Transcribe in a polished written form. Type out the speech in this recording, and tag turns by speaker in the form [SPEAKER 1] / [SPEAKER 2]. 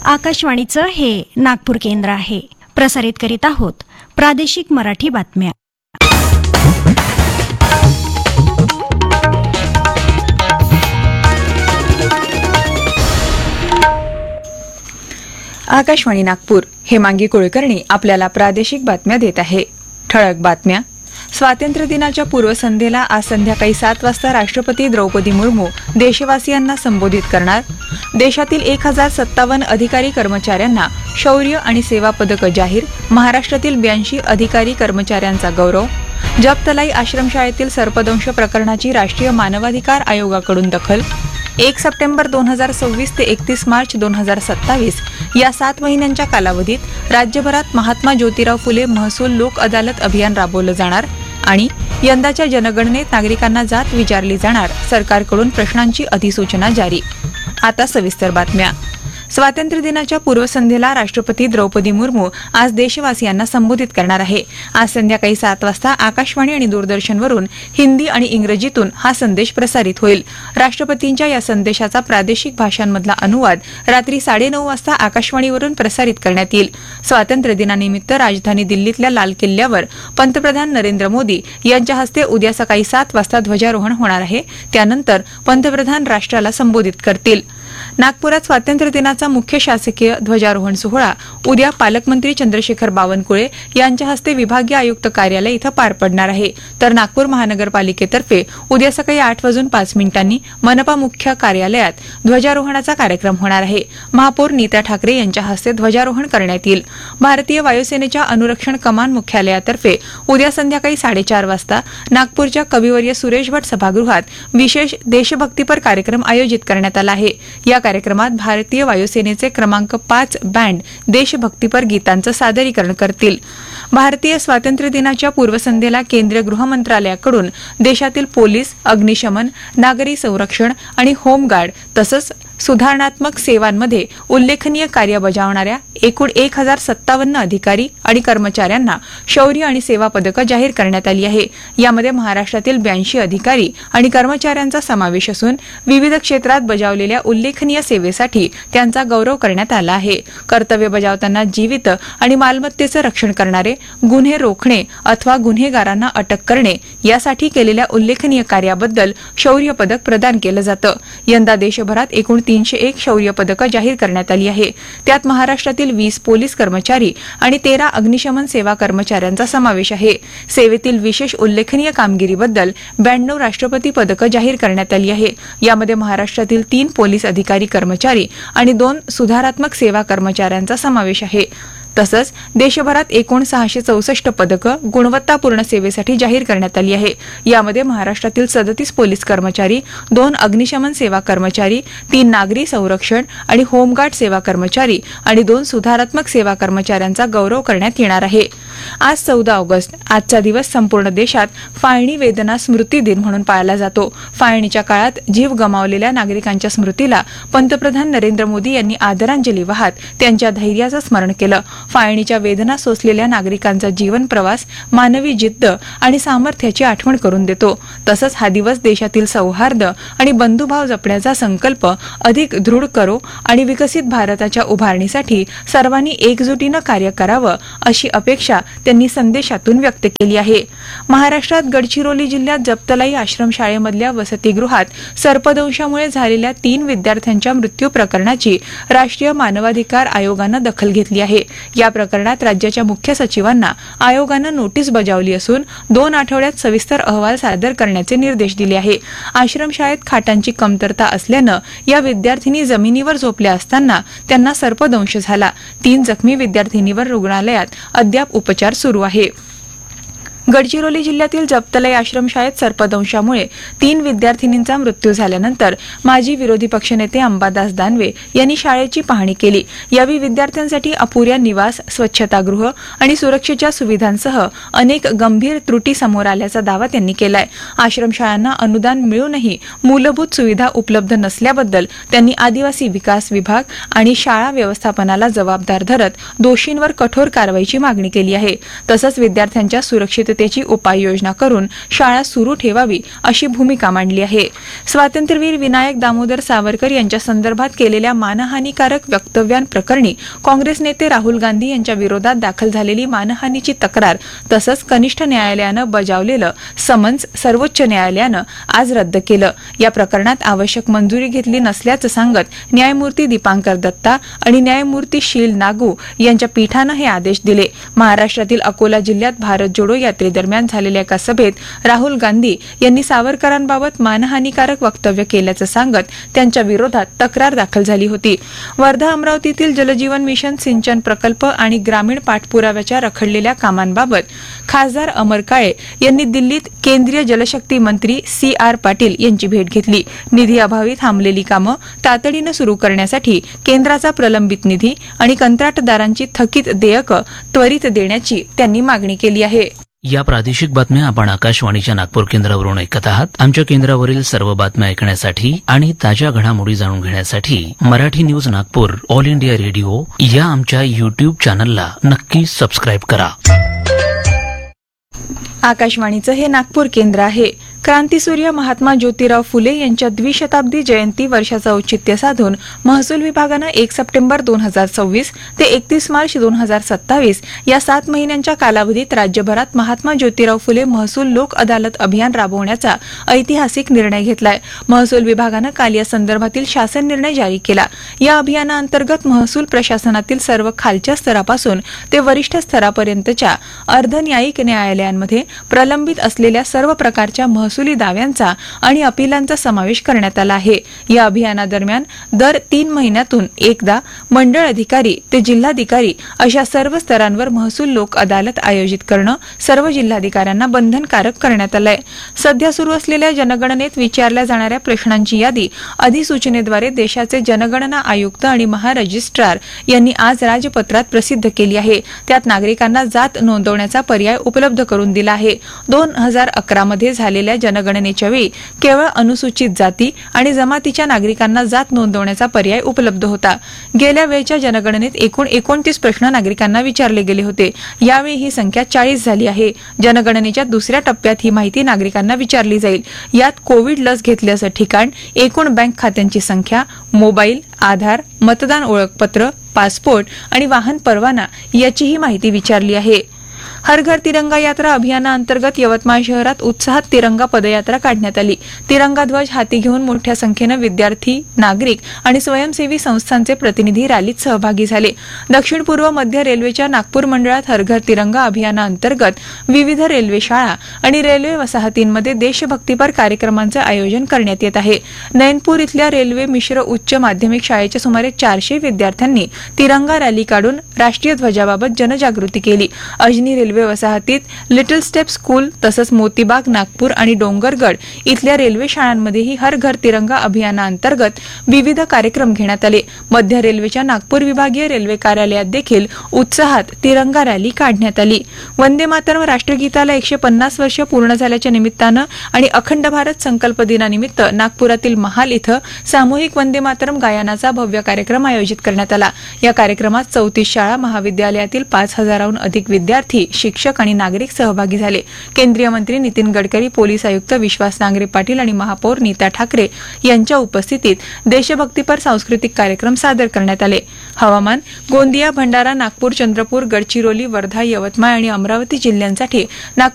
[SPEAKER 1] आकाशवाणीचं हे नागपूर केंद्र आहे. प्रसारित करीत आहोत प्रादेशिक मराठी बातम्या.
[SPEAKER 2] आकाशवाणी नागपूर. हेमांगी कुलकर्णी आपल्याला प्रादेशिक बातम्या देत आहे. ठळक बातम्या. स्वातंत्र्य दिनाच्या पूर्वसंध्येला आज संध्याकाळी 7 वाजता राष्ट्रपती द्रौपदी मुर्मू देशवासियांना संबोधित करणार. देशातील 1057 अधिकारी कर्मचाऱ्यांना शौर्य आणि सेवा पदक जाहीर. महाराष्ट्रातील 82 अधिकारी कर्मचाऱ्यांचा गौरव. जपतलाई आश्रमशाळेतील सर्पदंश प्रकरणाची राष्ट्रीय मानवाधिकार आयोगाकडून दखल. 1 सप्टेंबर 2026 ते 31 मार्च 2027 या 7 महिन्यांच्या कालावधीत राज्यभरात महात्मा ज्योतिराव फुले महसूल लोक अदालत अभियान राबवलं जाणार. आणि यंदाच्या जनगणनेत नागरिकांना जात विचारली जाणार. सरकारकडून प्रश्नांची अधिसूचना जारी. आता सविस्तर बातम्या. स्वातंत्र्य दिनाच्या पूर्वसंध्येला राष्ट्रपती द्रौपदी मुर्मू आज देशवासियांना संबोधित करणार आहे. आज संध्याकाळी 7 वाजता आकाशवाणी आणि दूरदर्शनवरून हिंदी आणि इंग्रजीतून हा संदेश प्रसारित होईल. राष्ट्रपतींच्या या संदेशाचा प्रादेशिक भाषांमधला अनुवाद रात्री 9:30 वाजता आकाशवाणीवरून प्रसारित करण्यात येईल. स्वातंत्र्य दिनानिमित्त राजधानी दिल्लीतल्या लाल किल्ल्यावर पंतप्रधान नरेंद्र मोदी यांच्या हस्ते उद्या सकाळी 7 वाजता ध्वजारोहण होणार आहे. त्यानंतर पंतप्रधान राष्ट्राला संबोधित करतील. नागपुरात स्वातंत्र्य दिनाचा मुख्य शासकीय ध्वजारोहण सोहळा उद्या पालकमंत्री चंद्रशेखर बावनकुळे यांच्या हस्ते विभागीय आयुक्त कार्यालय इथं पार पडणार आहे. तर नागपूर महानगरपालिकेतर्फे उद्या सकाळी 8:05 मनपा मुख्य कार्यालयात ध्वजारोहणाचा कार्यक्रम होणार आहे. महापौर नीता ठाकरे यांच्या हस्ते ध्वजारोहण करण्यात येईल. भारतीय वायुसेनेच्या अनुरक्षण कमान मुख्यालयातर्फे उद्या संध्याकाळी 4:30 वाजता नागपूरच्या कविवर्य सुरेश भट सभागृहात विशेष देशभक्तीपर कार्यक्रम आयोजित करण्यात आला आहे. या कार्यक्रमात भारतीय वायुसेनेचे क्रमांक 5 बँड देशभक्तीपर गीतांचं सादरीकरण करतील. भारतीय स्वातंत्र्य दिनाच्या पूर्वसंध्येला केंद्रीय गृह मंत्रालयाकडून देशातील पोलीस, अग्निशमन, नागरी संरक्षण आणि होमगार्ड तसंच सुधारणात्मक सेवांमध्ये उल्लेखनीय कार्य बजावणाऱ्या एकूण 1057 अधिकारी आणि कर्मचाऱ्यांना शौर्य आणि सेवा पदकं जाहीर करण्यात आली आहे. यामध्ये महाराष्ट्रातील 82 अधिकारी आणि कर्मचाऱ्यांचा समावेश असून विविध क्षेत्रात बजावलेल्या उल्लेखनीय सेवेसाठी त्यांचा गौरव करण्यात आला आहे. कर्तव्य बजावताना जीवित आणि मालमत्तेचं रक्षण करणारे, गुन्हे रोखणे अथवा गुन्हेगारांना अटक करणे यासाठी केलेल्या उल्लेखनीय कार्याबद्दल शौर्य पदक प्रदान केलं जातं. यंदा देशभरात एकूण 301 शौर्य पदकं जाहीर करण्यात आली आहे. त्यात महाराष्ट्रातील 20 पोलीस कर्मचारी आणि 13 अग्निशमन सेवा कर्मचाऱ्यांचा समावेश आहे. सेवेतील विशेष उल्लेखनीय कामगिरीबद्दल 92 राष्ट्रपती पदकं जाहीर करण्यात आली आहे. यामध्ये महाराष्ट्रातील 3 पोलीस अधिकारी कर्मचारी आणि 2 सुधारात्मक सेवा कर्मचाऱ्यांचा समावेश आहे. तसंच देशभरात एकूण 664 पदकं गुणवत्तापूर्ण सेवेसाठी जाहीर करण्यात आली आहे. यामध्ये महाराष्ट्रातील 37 पोलीस कर्मचारी, 2 अग्निशमन सेवा कर्मचारी, 3 नागरी संरक्षण आणि होमगार्ड सेवा कर्मचारी आणि 2 सुधारात्मक सेवा कर्मचाऱ्यांचा गौरव करण्यात येणार आहे. आज 14 ऑगस्ट. आजचा दिवस संपूर्ण देशात फाळणी वेदना स्मृती दिन म्हणून पाळला जातो. फाळणीच्या काळात जीव गमावलेल्या नागरिकांच्या स्मृतीला पंतप्रधान नरेंद्र मोदी यांनी आदरांजली वाहत त्यांच्या धैर्याचं स्मरण केलं. फाळणीच्या वेदना सोसलेल्या नागरिकांचा जीवन प्रवास मानवी जिद्द आणि सामर्थ्याची आठवण करून देतो. तसंच हा दिवस देशातील सौहार्द आणि बंधुभाव जपण्याचा संकल्प अधिक दृढ करो आणि विकसित भारताच्या उभारणीसाठी सर्वांनी एकजुटीनं कार्य करावं अशी अपेक्षा त्यांनी संदेशातून व्यक्त केली आहे. महाराष्ट्रात गडचिरोली जिल्ह्यात जपतलाई आश्रमशाळेमधल्या वसतिगृहात सर्पदंशामुळे झालेल्या 3 विद्यार्थ्यांच्या मृत्यू प्रकरणाची राष्ट्रीय मानवाधिकार आयोगानं दखल घेतली आहे. या प्रकरणात राज्याच्या मुख्य सचिवांना आयोगानं नोटीस बजावली असून 2 आठवड्यात सविस्तर अहवाल सादर करण्याचे निर्देश दिले आहे. आश्रमशाळेत खाटांची कमतरता असल्यानं या विद्यार्थिनी जमिनीवर झोपल्या असताना त्यांना सर्पदंश झाला. 3 जखमी विद्यार्थिनीवर रुग्णालयात अद्याप उपचार सुरू आहे. गडचिरोली जिल्ह्यातील जपतलाई आश्रमशाळेत सर्पदंशामुळे 3 विद्यार्थिनींचा मृत्यू झाल्यानंतर माजी विरोधी पक्षनेते अंबादास दानवे यांनी शाळेची पाहणी केली. यावेळी विद्यार्थ्यांसाठी अपुऱ्या निवास, स्वच्छतागृह आणि सुरक्षेच्या सुविधांसह अनेक गंभीर त्रुटी समोर आल्याचा दावा त्यांनी केलाय. आश्रमशाळांना अनुदान मिळूनही मूलभूत सुविधा उपलब्ध नसल्याबद्दल त्यांनी आदिवासी विकास विभाग आणि शाळा व्यवस्थापनाला जबाबदार धरत दोषींवर कठोर कारवाईची मागणी केली आहे. तसंच विद्यार्थ्यांच्या सुरक्षितते सुरक्षतेची उपाययोजना करून शाळा सुरू ठेवावी अशी भूमिका मांडली आहे. स्वातंत्र्यवीर विनायक दामोदर सावरकर यांच्या संदर्भात केलेल्या मानहानीकारक वक्तव्यांप्रकरणी काँग्रेस नेते राहुल गांधी यांच्या विरोधात दाखल झालेली मानहानीची तक्रार तसंच कनिष्ठ न्यायालयानं बजावलेलं समन्स सर्वोच्च न्यायालयानं आज रद्द केलं. या प्रकरणात आवश्यक मंजुरी घेतली नसल्याचं सांगत न्यायमूर्ती दीपांकर दत्ता आणि न्यायमूर्ती शील नागू यांच्या पीठानं हे आदेश दिले. महाराष्ट्रातील अकोला जिल्ह्यात भारत जोडो यात्रेदरम्यान झालेल्या एका सभेत राहुल गांधी यांनी सावरकरांबाबत मानहानीकारक वक्तव्य केल्याचं सांगत त्यांच्या विरोधात तक्रार दाखल झाली होती. वर्धा अमरावतीतील जलजीवन मिशन सिंचन प्रकल्प आणि ग्रामीण पाठपुराव्याच्या रखडलेल्या कामांबाबत खासदार अमर काळे यांनी दिल्लीत केंद्रीय जलशक्ती मंत्री C.R. पाटील यांची भेट घेतली. निधी अभावी थांबलेली कामं तातडीनं सुरू करण्यासाठी केंद्राचा प्रलंबित निधी आणि कंत्राटदारांची थकीत देयकं त्वरित देण्याची त्यांनी मागणी केली आहे.
[SPEAKER 3] या प्रादेशिक बातम्या आपण आकाशवाणीच्या नागपूर केंद्रावरून ऐकत आहात. आमच्या केंद्रावरील सर्व बातम्या ऐकण्यासाठी आणि ताज्या घडामोडी जाणून घेण्यासाठी Marathi news Nagpur all India radio या आमच्या YouTube चॅनलला नक्की सबस्क्राईब करा.
[SPEAKER 2] आकाशवाणीचं हे नागपूर केंद्र आहे. क्रांतीसूर्य महात्मा ज्योतिराव फुले यांच्या द्विशताब्दी जयंती वर्षाचं औचित्य साधून महसूल विभागानं 1 सप्टेंबर 2026 ते 31 मार्च 2027 या 7 महिन्यांच्या कालावधीत राज्यभरात महात्मा ज्योतिराव फुले महसूल लोक अदालत अभियान राबवण्याचा ऐतिहासिक निर्णय घेतलाय. महसूल विभागानं काल या संदर्भातील शासन निर्णय जारी केला. या अभियानाअंतर्गत महसूल प्रशासनातील सर्व खालच्या स्तरापासून ते वरिष्ठ स्तरापर्यंतच्या अर्धन्यायिक न्यायालयांमध्ये प्रलंबित असलेल्या सर्व प्रकारच्या महसूली दाव्यांचा आणि अपिलांचा समावेश करण्यात आला आहे. या अभियानादरम्यान दर 3 महिन्यातून एकदा मंडळ अधिकारी ते जिल्हाधिकारी अशा सर्व स्तरांवर महसूल लोक अदालत आयोजित करणं सर्व जिल्हाधिकाऱ्यांना बंधनकारक करण्यात आलंय. सध्या सुरू असलेल्या जनगणनेत विचारल्या जाणाऱ्या प्रश्नांची यादी अधिसूचनेद्वारे देशाचे जनगणना आयुक्त आणि महारजिस्ट्रार यांनी आज राजपत्रात प्रसिद्ध केली आहे. त्यात नागरिकांना जात नोंदवण्याचा पर्याय उपलब्ध करून दिला आहे. 2011 मध्ये झालेल्या जनगणनेच्या वेळी केवळ अनुसूचित जाती आणि जमातीच्या नागरिकांना जात नोंदवण्याचा पर्याय उपलब्ध होता. गेल्या वेळच्या जनगणनेत एकूण 29 प्रश्न नागरिकांना विचारले गेले होते. यावेळी ही संख्या 40 झाली आहे. जनगणनेच्या दुसऱ्या टप्प्यात ही माहिती नागरिकांना विचारली जाईल. यात कोविड लस घेतल्याचं ठिकाण, एकूण बँक खात्यांची संख्या, मोबाईल, आधार, मतदान ओळखपत्र, पासपोर्ट आणि वाहन परवाना याचीही माहिती विचारली आहे. हर घर तिरंगा यात्रा अभियानाअंतर्गत यवतमाळ शहरात उत्साहात तिरंगा पदयात्रा काढण्यात आली. तिरंगा ध्वज हाती घेऊन मोठ्या संख्येनं विद्यार्थी, नागरिक आणि स्वयंसेवी संस्थांचे प्रतिनिधी रॅलीत सहभागी झाले. दक्षिण पूर्व मध्य रेल्वेच्या नागपूर मंडळात हर घर तिरंगा अभियानाअंतर्गत विविध रेल्वे शाळा आणि रेल्वे वसाहतींमध्ये देशभक्तीपर कार्यक्रमांचं आयोजन करण्यात येत आहे. नैनपूर इथल्या रेल्वे मिश्र उच्च माध्यमिक शाळेच्या सुमारे 400 विद्यार्थ्यांनी तिरंगा रॅली काढून राष्ट्रीय ध्वजाबाबत जनजागृती केली. अजनी रेल्वे वसाहतीत लिटल स्टेप स्कूल तसंच मोतीबाग, नागपूर आणि डोंगरगड इथल्या रेल्वे शाळांमध्येही हर घर तिरंगा अभियानाअंतर्गत विविध कार्यक्रम घेण्यात आले. मध्य रेल्वेच्या नागपूर विभागीय रेल्वे कार्यालयात देखील उत्साहात तिरंगा रॅली काढण्यात आली. वंदे मातरम राष्ट्रगीताला 150 वर्ष पूर्ण झाल्याच्या निमित्तानं आणि अखंड भारत संकल्प दिनानिमित्त नागपुरातील महाल इथं सामूहिक वंदे मातरम गायनाचा भव्य कार्यक्रम आयोजित करण्यात आला. या कार्यक्रमात 34 शाळा महाविद्यालयातील 5000हून अधिक विद्यार्थी, शिक्षक आणि नागरिक सहभागी झाले. केंद्रीय मंत्री नितीन गडकरी, पोलीस आयुक्त विश्वास नांगरे पाटील आणि महापौर नीता ठाकरे यांच्या उपस्थितीत देशभक्तीपर सांस्कृतिक कार्यक्रम सादर करण्यात आले. हवामान. गोंदिया, भंडारा, नागपूर, चंद्रपूर, गडचिरोली, वर्धा, यवतमाळ आणि अमरावती जिल्ह्यांसाठी